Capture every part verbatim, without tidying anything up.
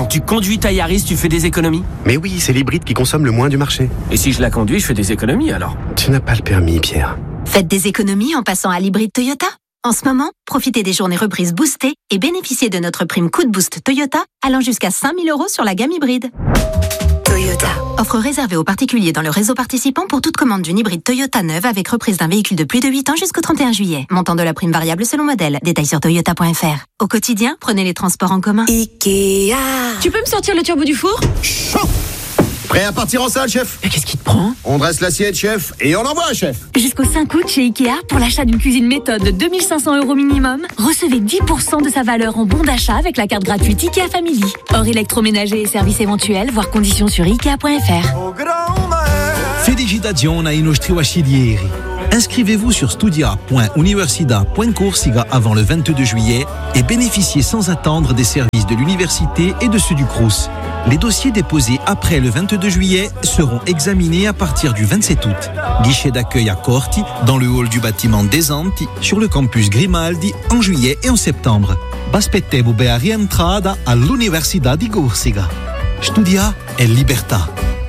tu conduis ta Yaris, tu fais des économies? Mais oui, c'est l'hybride qui consomme le moins du marché. Et si je la conduis, je fais des économies alors? Tu n'as pas le permis, Pierre. Faites des économies en passant à l'hybride Toyota. En ce moment, profitez des journées reprises boostées et bénéficiez de notre prime coup de boost Toyota allant jusqu'à cinq mille euros sur la gamme hybride. Toyota. Offre réservée aux particuliers dans le réseau participant pour toute commande d'une hybride Toyota neuve avec reprise d'un véhicule de plus de huit ans jusqu'au trente et un juillet. Montant de la prime variable selon modèle. Détails sur toyota point f r. Au quotidien, prenez les transports en commun. Ikea. Tu peux me sortir le turbo du four? Chaud. Prêt à partir en salle, chef? Mais qu'est-ce qui te prend? On dresse l'assiette, chef, et on envoie, chef. Jusqu'au cinq août chez Ikea, pour l'achat d'une cuisine méthode de deux mille cinq cents euros minimum, recevez dix pour cent de sa valeur en bon d'achat avec la carte gratuite Ikea Family. Hors électroménager et services éventuels, voire conditions sur ikea point f r. Felicitazioni ai nostri bachelieri. Inscrivez-vous sur studia point universidad point corsica avant le vingt-deux juillet et bénéficiez sans attendre des services de l'université et de ceux du Crous. Les dossiers déposés après le vingt-deux juillet seront examinés à partir du vingt-sept août. Guichet d'accueil à Corti, dans le hall du bâtiment des Anti, sur le campus Grimaldi, en juillet et en septembre. Baspettevo a rientrada all'Università di Corsica. Studia è libertà.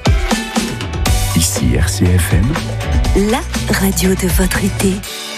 Ici R C F M, la radio de votre été.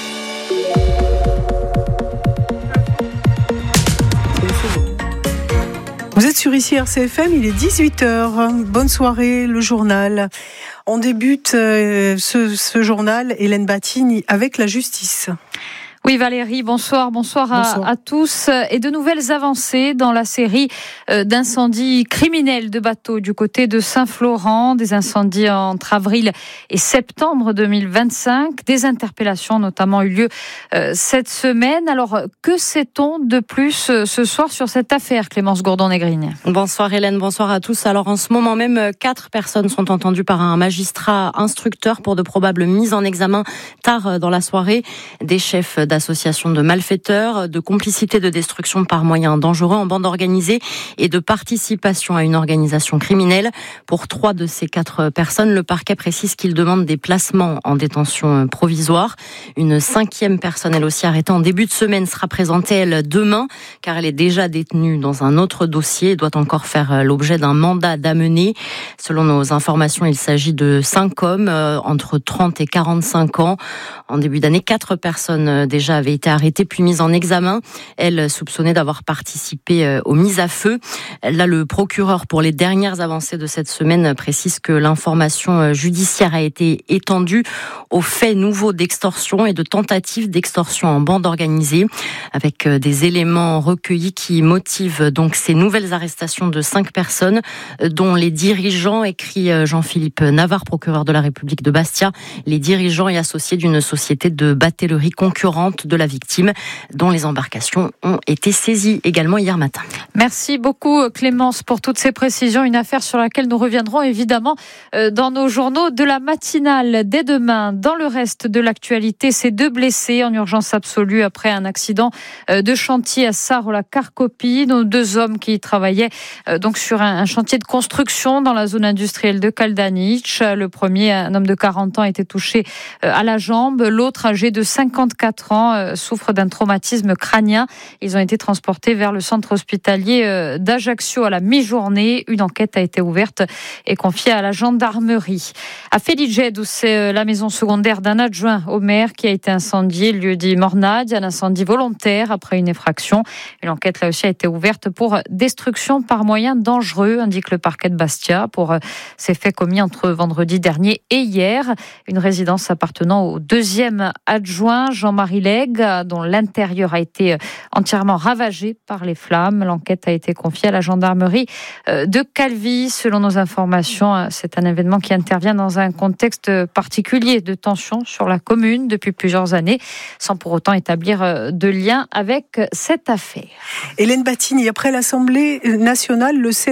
Vous êtes sur ici R C F M, il est dix-huit heures. Bonne soirée, le journal. On débute euh, ce, ce journal, Hélène Battini, avec la justice. Oui Valérie, bonsoir, bonsoir, bonsoir. À, à tous. Et de nouvelles avancées dans la série d'incendies criminels de bateaux du côté de Saint-Florent, des incendies entre avril et septembre deux mille vingt-cinq, des interpellations notamment eu lieu cette semaine. Alors que sait-on de plus ce soir sur cette affaire, Clémence Gourdon-Négrine? Bonsoir Hélène, bonsoir à tous. Alors en ce moment même, quatre personnes sont entendues par un magistrat instructeur pour de probables mises en examen tard dans la soirée, des chefs d'associations de malfaiteurs, de complicité de destruction par moyens dangereux en bande organisée et de participation à une organisation criminelle. Pour trois de ces quatre personnes, le parquet précise qu'il demande des placements en détention provisoire. Une cinquième personne, elle aussi arrêtée en début de semaine, sera présentée elle demain, car elle est déjà détenue dans un autre dossier et doit encore faire l'objet d'un mandat d'amener. Selon nos informations, il s'agit de cinq hommes euh, entre trente et quarante-cinq ans. En début d'année, quatre personnes déjà avaient été arrêtées puis mises en examen. Elles soupçonnées d'avoir participé aux mises à feu. Là, le procureur, pour les dernières avancées de cette semaine, précise que l'information judiciaire a été étendue aux faits nouveaux d'extorsion et de tentatives d'extorsion en bande organisée, avec des éléments recueillis qui motivent donc ces nouvelles arrestations de cinq personnes, dont les dirigeants, écrit Jean-Philippe Navarre, procureur de la République de Bastia, les dirigeants et associés d'une société de batellerie concurrente de la victime, dont les embarcations ont été saisies également hier matin. Merci beaucoup Clémence pour toutes ces précisions. Une affaire sur laquelle nous reviendrons évidemment dans nos journaux de la matinale dès demain. Dans le reste de l'actualité, ces deux blessés en urgence absolue après un accident de chantier à Sarre-la-Carcopie. Nos deux hommes qui travaillaient donc sur un chantier de construction dans la zone industrielle de Kaldanic. Le premier, un homme de quarante ans, a été touché à la jambe. L'autre, âgé de cinquante-quatre ans, souffre d'un traumatisme crânien. Ils ont été transportés vers le centre hospitalier d'Ajaccio à la mi-journée. Une enquête a été ouverte et confiée à la gendarmerie. À Féliged, où c'est la maison secondaire d'un adjoint au maire qui a été incendiée, lieu dit Mornade, un incendie volontaire après une effraction. Une enquête là aussi a été ouverte pour destruction par moyens dangereux, indique le parquet de Bastia, pour ces faits commis entre vendredi dernier et hier. Une résidence appartenant au deuxième adjoint, Jean-Marie Legge, dont l'intérieur a été entièrement ravagé par les flammes. L'enquête a été confiée à la gendarmerie de Calvi. Selon nos informations, c'est un événement qui intervient dans un contexte particulier de tension sur la commune depuis plusieurs années, sans pour autant établir de lien avec cette affaire. Hélène Battini, après l'Assemblée nationale, le Sénat.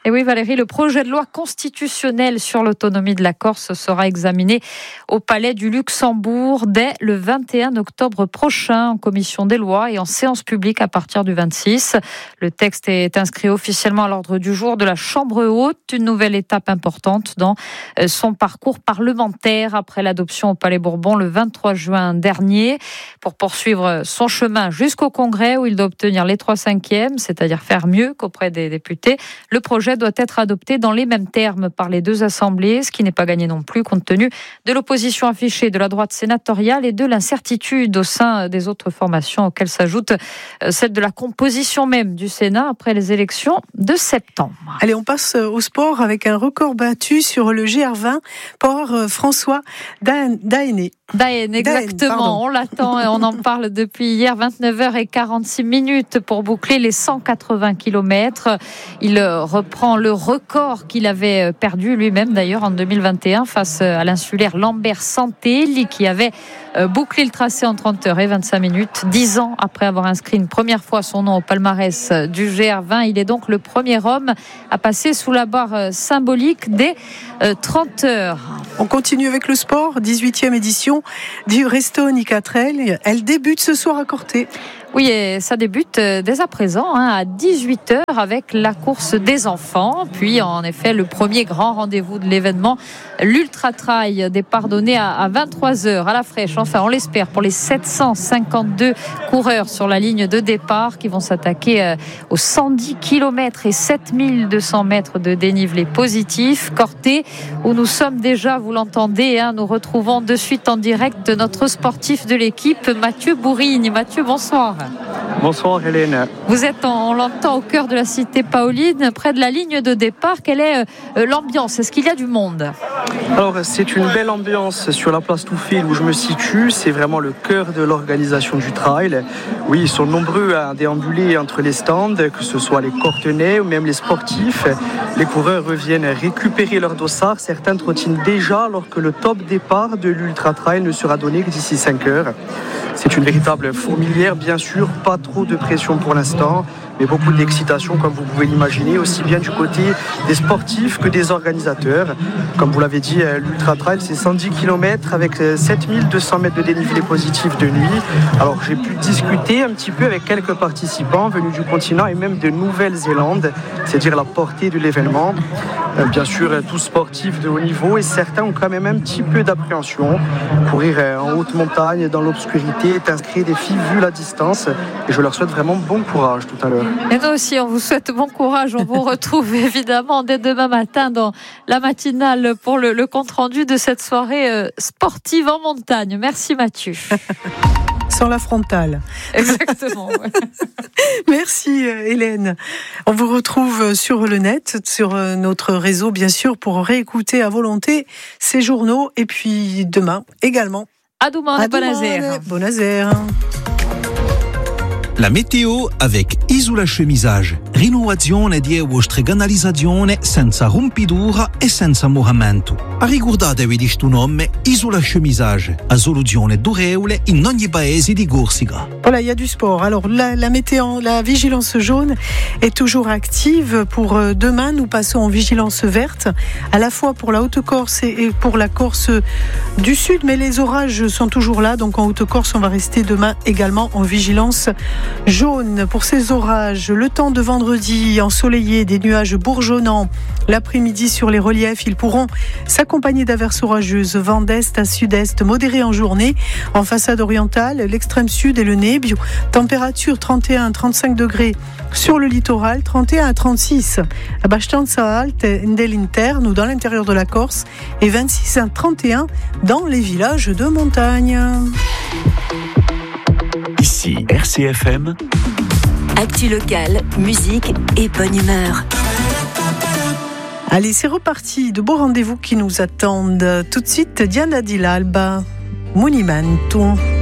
Et oui Valérie, le projet de loi constitutionnel sur l'autonomie de la Corse sera examiné au Palais du Luxembourg dès le vingt et un octobre prochain en commission des lois et en séance publique à partir du vingt-six. Le texte est inscrit officiellement à l'ordre du jour de la Chambre haute, une nouvelle étape importante dans son parcours parlementaire après l'adoption au Palais Bourbon le vingt-trois juin dernier. Pour poursuivre son chemin jusqu'au Congrès où il doit obtenir les trois cinquièmes, c'est-à-dire faire mieux qu'auprès des députés, le projet doit être adopté dans les mêmes termes par les deux assemblées, ce qui n'est pas gagné non plus compte tenu de l'opposition affichée de la droite sénatoriale et de l'incertitude au sein des autres formations auxquelles s'ajoute celle de la composition même du Sénat après les élections de septembre. Allez, on passe au sport avec un record battu sur le G R vingt par François Dahéné. Daen, exactement. Daen, on l'attend et on en parle depuis hier, vingt-neuf heures quarante-six minutes pour boucler les cent quatre-vingts kilomètres. Il reprend le record qu'il avait perdu lui-même d'ailleurs en deux mille vingt et un face à l'insulaire Lambert Santé, qui avait bouclé le tracé en trente heures et vingt-cinq minutes, dix ans après avoir inscrit une première fois son nom au palmarès du G R vingt. Il est donc le premier homme à passer sous la barre symbolique des trente heures. On continue avec le sport, dix-huitième édition du Restoni quatre L. Elle débute ce soir à Corté. Oui, et ça débute dès à présent hein, à dix-huit heures avec la course des enfants. Puis, en effet, le premier grand rendez-vous de l'événement, l'Ultra Trail, départ donné à vingt-trois heures à la fraîche. Enfin, on l'espère pour les sept cent cinquante-deux coureurs sur la ligne de départ qui vont s'attaquer aux cent dix kilomètres et sept mille deux cents mètres de dénivelé positif. Corté, où nous sommes déjà, vous l'entendez, hein, nous retrouvons de suite en direct notre sportif de l'équipe, Mathieu Bourigne. Mathieu, bonsoir. Bonsoir Hélène. Vous êtes, on l'entend, au cœur de la cité Pauline, près de la ligne de départ. Quelle est euh, l'ambiance ? Est-ce qu'il y a du monde ? Alors c'est une belle ambiance sur la place Touffield où je me situe. C'est vraiment le cœur de l'organisation du trail. Oui, ils sont nombreux à déambuler entre les stands, que ce soit les Cortenais ou même les sportifs. Les coureurs reviennent récupérer leur dossard. Certains trottinent déjà alors que le top départ de l'Ultra Trail ne sera donné que d'ici cinq heures. C'est une véritable fourmilière, bien sûr, pas trop de pression pour l'instant, mais beaucoup d'excitation, comme vous pouvez l'imaginer, aussi bien du côté des sportifs que des organisateurs. Comme vous l'avez dit, l'Ultra Trail, c'est cent dix kilomètres avec sept mille deux cents mètres de dénivelé positif de nuit. Alors j'ai pu discuter un petit peu avec quelques participants venus du continent et même de Nouvelle-Zélande, c'est-à-dire la portée de l'événement. Bien sûr, tous sportifs de haut niveau et certains ont quand même un petit peu d'appréhension. Courir en haute montagne, dans l'obscurité, t'inscrire des filles vu la distance. Et je leur souhaite vraiment bon courage tout à l'heure. Et nous aussi, on vous souhaite bon courage. On vous retrouve évidemment dès demain matin dans la matinale pour le, le compte-rendu de cette soirée euh, sportive en montagne. Merci Mathieu. Sans la frontale. Exactement. Ouais. Merci Hélène. On vous retrouve sur le net, sur notre réseau bien sûr, pour réécouter à volonté ces journaux. Et puis demain également. À demain, bon Azer. Bon Azer. La météo avec Isola Chemisage. Rinnovazione di euostreganalizzazione senza rompidura e senza moramento. Ricordatevi di sto nome Isola Chemisage, a soluzione durevole in ogni paese di Corsica. Voilà, il y a du sport. Alors la, la météo, la vigilance jaune est toujours active. Pour demain, nous passons en vigilance verte, à la fois pour la Haute-Corse et pour la Corse du Sud, mais les orages sont toujours là. Donc en Haute-Corse, on va rester demain également en vigilance jaune. Pour ces orages, le temps de vendredi ensoleillé, des nuages bourgeonnants. L'après-midi sur les reliefs, ils pourront s'accompagner d'averses orageuses, vent d'est à sud-est modéré en journée. En façade orientale, l'extrême sud et le Nebbio. Température trente et un à trente-cinq degrés sur le littoral, trente et un à trente-six à Bastanza Alte, nell'interno ou dans l'intérieur de la Corse et vingt-six à trente et un dans les villages de montagne. Ici R C F M. Actu locale, musique et bonne humeur. Allez, c'est reparti. De beaux rendez-vous qui nous attendent. Tout de suite, Diana Di Lalba, Monumento.